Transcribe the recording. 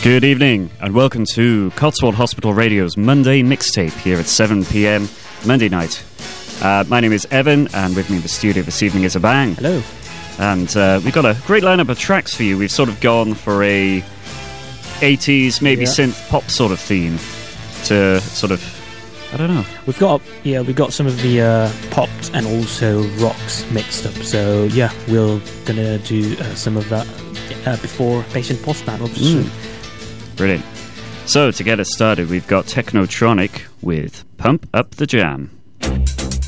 Good evening and welcome to Cotswold Hospital Radio's Monday mixtape here at 7 p.m. Monday night. My name is Evan and with me in the studio this evening is Abang. Hello. And we've got a great lineup of tracks for you. We've sort of gone for a 80s, maybe synth pop sort of theme to sort of, I don't know. We've got some of the pops and also rocks mixed up. So yeah, we're gonna do some of that before Patient Postman, obviously. Brilliant. So to get us started, we've got Technotronic with Pump Up the Jam.